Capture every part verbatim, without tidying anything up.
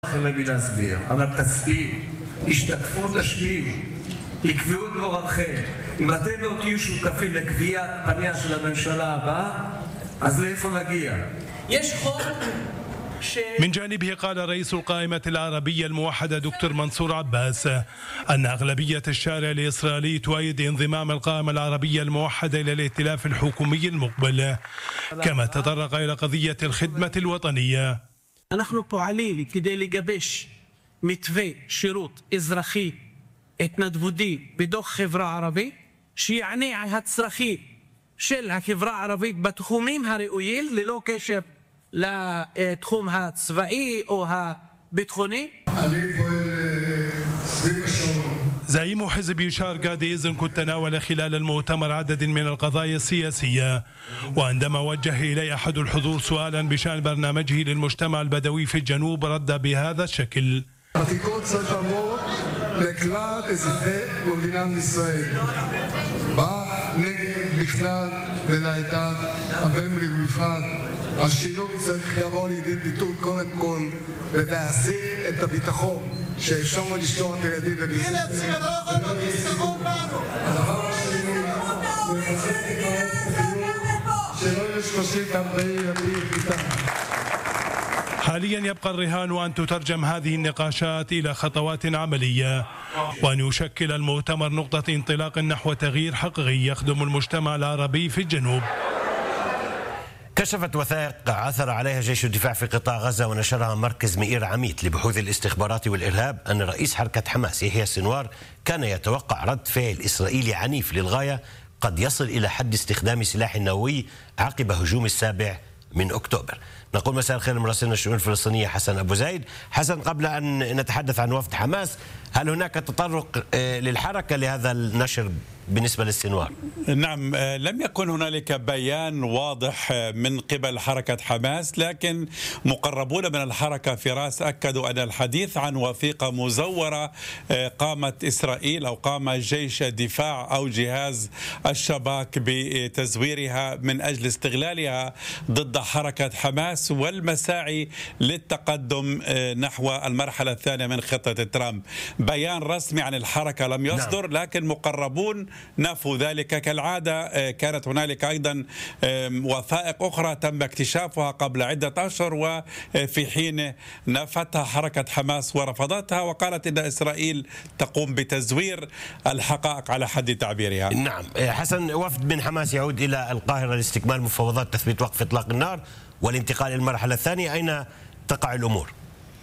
לכם למי להסביר, אבל תסביר, השתתפו תשפיעו, יקבעו את גורלכם. אם אתם לא תהיו שותפים לקביעת פניה של הממשלה הבאה, אז לאיפה נגיע? יש חוק من جانبه قال رئيس القائمة العربية الموحدة دكتور منصور عباس أن أغلبية الشارع الإسرائيلي تؤيد انضمام القائمة العربية الموحدة إلى الائتلاف الحكومي المقبل، كما تطرق إلى قضية الخدمة الوطنية. אנחנו פועלים כדי לגבש מתווה שירות אזרחי התנדבותי בתוך חברה ערבית שיענה על הצרכים של החברה הערבית בתחומים הראויים ללא קשר לתחום הצבאי או הביטחוני. אני פועל סביב השעון. زعيم حزب يشار قاد إذنكو تناول خلال المؤتمر عدد من القضايا السياسية، وعندما وجه إلي أحد الحضور سؤالا بشأن برنامجه للمجتمع البدوي في الجنوب رد بهذا الشكل: עתיקות צריך לעבור לכלל אזרחי מדינת ישראל, בנגב בכלל ולעדה הבדואית בפרט. השילוב צריך לבוא לידי ביטוי קודם כל ולהחזיר את הביטחון שאפשר לשלוח את הילדים לביטחון. הדבר השני, לחזק את מערכת החינוך שלא יהיו שלושים ארבעים ילדים בכיתה. حاليا يبقى الرهان أن تترجم هذه النقاشات إلى خطوات عملية، وأن يشكل المؤتمر نقطة انطلاق نحو تغيير حقيقي يخدم المجتمع العربي في الجنوب. كشفت وثائق عثر عليها جيش الدفاع في قطاع غزة ونشرها مركز مئير عميد لبحوث الاستخبارات والإرهاب أن رئيس حركة حماس يحيى السنوار كان يتوقع رد فعل إسرائيلي عنيف للغاية قد يصل إلى حد استخدام سلاح نووي عقب هجوم السابع من أكتوبر. نقول مساء الخير لمراسلنا الشؤون الفلسطينية حسن أبو زايد. حسن، قبل أن نتحدث عن وفد حماس، هل هناك تطرق للحركة لهذا النشر بالنسبة للسنوار؟ نعم، لم يكن هنالك بيان واضح من قبل حركة حماس، لكن مقربون من الحركة فراس أكدوا أن الحديث عن وثيقة مزورة قامت إسرائيل أو قام جيش الدفاع أو جهاز الشباك بتزويرها من أجل استغلالها ضد حركة حماس والمساعي للتقدم نحو المرحلة الثانية من خطة ترامب. بيان رسمي عن الحركة لم يصدر، لكن مقربون نفوا ذلك كالعادة. كانت هنالك أيضا وثائق أخرى تم اكتشافها قبل عدة أشهر وفي حين نفتها حركة حماس ورفضتها وقالت إن إسرائيل تقوم بتزوير الحقائق على حد تعبيرها. نعم حسن، وفد من حماس يعود إلى القاهرة لاستكمال مفاوضات تثبيت وقف إطلاق النار والانتقال إلى المرحلة الثانية، أين تقع الأمور؟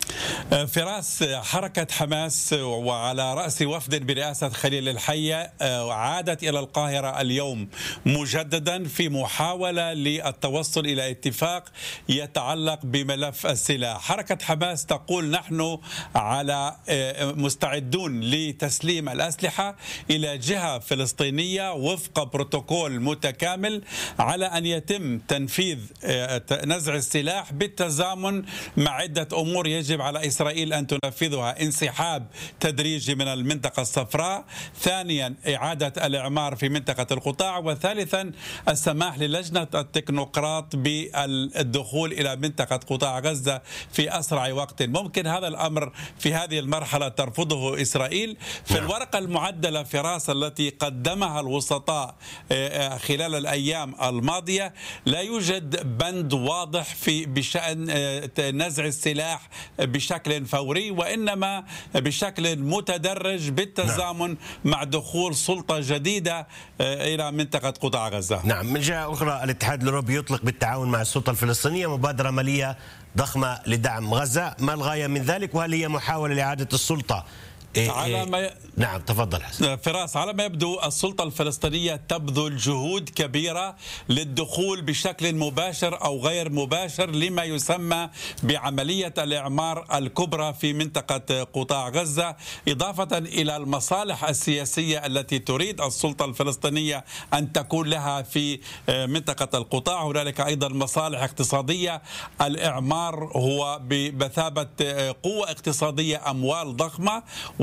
فراس، حركة حماس وعلى رأس وفد برئاسة خليل الحية عادت إلى القاهرة اليوم مجددا في محاولة للتوصل إلى اتفاق يتعلق بملف السلاح. حركة حماس تقول نحن على مستعدون لتسليم الأسلحة إلى جهة فلسطينية وفق بروتوكول متكامل على أن يتم تنفيذ نزع السلاح بالتزامن مع عدة أمور يجب على إسرائيل أن تنفذها: انسحاب تدريجي من المنطقة الصفراء، ثانيا إعادة الإعمار في منطقة القطاع، وثالثا السماح للجنة التكنوقراط بالدخول إلى منطقة قطاع غزة في أسرع وقت ممكن. هذا الأمر في هذه المرحلة ترفضه إسرائيل. في الورقة المعدلة فراس التي قدمها الوسطاء خلال الأيام الماضية لا يوجد بند واضح في بشأن نزع السلاح بشكل فوري، وإنما بشكل متدرج بالتزامن مع دخول سلطة جديدة إلى منطقة قطاع غزة. نعم، من جهة أخرى الاتحاد الأوروبي يطلق بالتعاون مع السلطة الفلسطينية مبادرة مالية ضخمة لدعم غزة، ما الغاية من ذلك وهل هي محاولة لإعادة السلطة؟ على ما ي... نعم تفضل حسن. فراس، على ما يبدو السلطة الفلسطينية تبذل جهود كبيرة للدخول بشكل مباشر أو غير مباشر لما يسمى بعملية الإعمار الكبرى في منطقة قطاع غزة، إضافة إلى المصالح السياسية التي تريد السلطة الفلسطينية أن تكون لها في منطقة القطاع. هنالك أيضا مصالح اقتصادية. الإعمار هو بمثابة قوة اقتصادية، أموال ضخمة،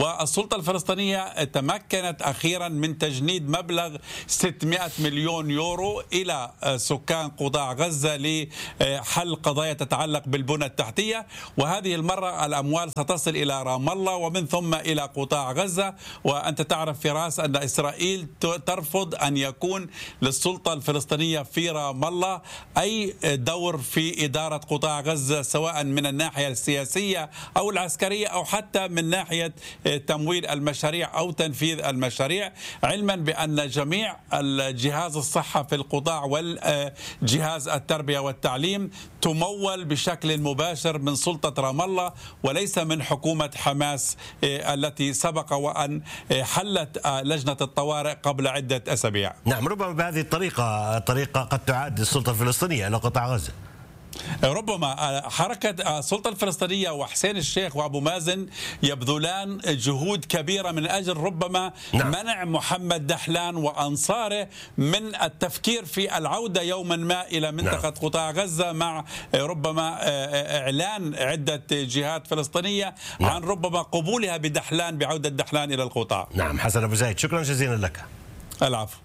والسلطة الفلسطينية تمكنت أخيرا من تجنيد مبلغ ستمائة مليون يورو إلى سكان قطاع غزة لحل قضايا تتعلق بالبنى التحتية، وهذه المرة الأموال ستصل إلى رام الله ومن ثم إلى قطاع غزة. وأنت تعرف فراس أن إسرائيل ترفض أن يكون للسلطة الفلسطينية في رام الله أي دور في إدارة قطاع غزة، سواء من الناحية السياسية أو العسكرية أو حتى من ناحية تمويل المشاريع أو تنفيذ المشاريع، علما بأن جميع الجهاز الصحة في القطاع والجهاز التربية والتعليم تمول بشكل مباشر من سلطة رام الله وليس من حكومة حماس التي سبق وأن حلت لجنة الطوارئ قبل عدة أسابيع. نعم، ربما بهذه الطريقة طريقة قد تعاد السلطة الفلسطينية إلى قطاع غزة. ربما حركة السلطة الفلسطينية وحسين الشيخ وأبو مازن يبذلان جهود كبيرة من أجل ربما نعم. منع محمد دحلان وأنصاره من التفكير في العودة يوما ما إلى منطقة نعم. قطاع غزة، مع ربما إعلان عدة جهات فلسطينية نعم. عن ربما قبولها بدحلان بعودة دحلان إلى القطاع. نعم حسن أبو زايد، شكرا جزيلا لك. العفو.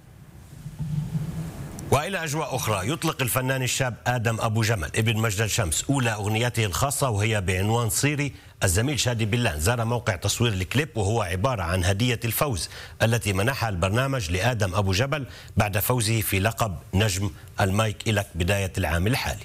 وإلى أجواء أخرى، يطلق الفنان الشاب آدم أبو جمل ابن مجد الشمس أولى أغنيته الخاصة وهي بعنوان صيري. الزميل شادي بلان زار موقع تصوير الكليب وهو عبارة عن هدية الفوز التي منحها البرنامج لآدم أبو جبل بعد فوزه في لقب نجم المايك إلك بداية العام الحالي.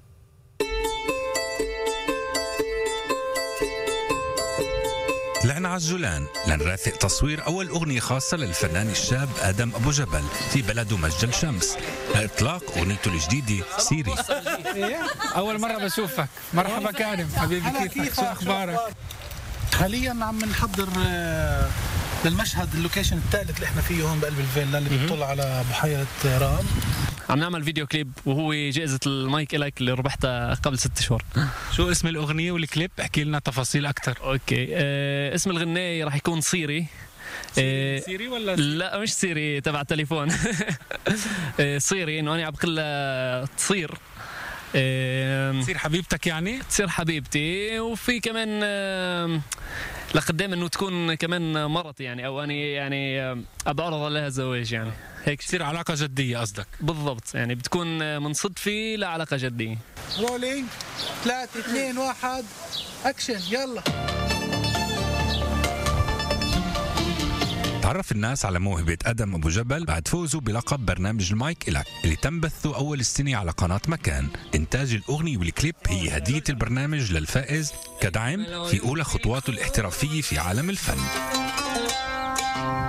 طلعنا على الجولان لنرافق تصوير أول أغنية خاصة للفنان الشاب آدم أبو جبل في بلده مجد الشمس لإطلاق أغنيته الجديدة سيري. أول مرة بشوفك، مرحبا كريم حبيبي، كيفك؟ شو أخبارك؟ حاليا عم نحضر للمشهد اللوكيشن الثالث اللي احنا فيه هون بقلب الفيلا اللي بتطل على بحيرة رام. عم نعمل فيديو كليب وهو جائزة المايك إليك اللي ربحتها قبل ست شهور. شو اسم الأغنية والكليب؟ احكي لنا تفاصيل أكتر. أوكي، آه اسم الغناية راح يكون صيري. سيري, سيري ولا سيري؟ لا مش سيري تبع تليفون. صيري إنه أنا عم بقول تصير تصير حبيبتك، يعني تصير حبيبتي، وفي كمان لقدام انه تكون كمان مرتي يعني، او انا يعني ابى اعرض لها زواج يعني هيك، تصير علاقه جديه قصدك؟ بالضبط، يعني بتكون من صدفه لعلاقه جديه. رولينج ثلاثة اثنين واحد اكشن يلا. تعرف الناس على موهبة آدم أبو جبل بعد فوزه بلقب برنامج المايك إلك اللي تم بثه أول السنة على قناة مكان. إنتاج الأغنية والكليب هي هدية البرنامج للفائز كدعم في أولى خطواته الاحترافية في عالم الفن.